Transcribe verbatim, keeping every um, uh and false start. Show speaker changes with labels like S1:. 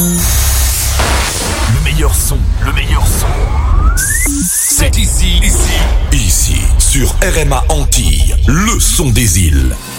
S1: Le meilleur son, le meilleur son. C'est ici, ici, ici, sur R M A Antilles, le son des îles.